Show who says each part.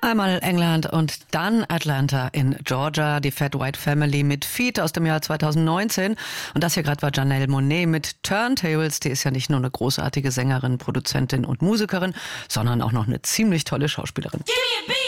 Speaker 1: Einmal England und dann Atlanta in Georgia, die Fat White Family mit Feet aus dem Jahr 2019. Und das hier gerade war Janelle Monáe mit Turntables. Die ist ja nicht nur eine großartige Sängerin, Produzentin und Musikerin, sondern auch noch eine ziemlich tolle Schauspielerin.
Speaker 2: Give me a beat.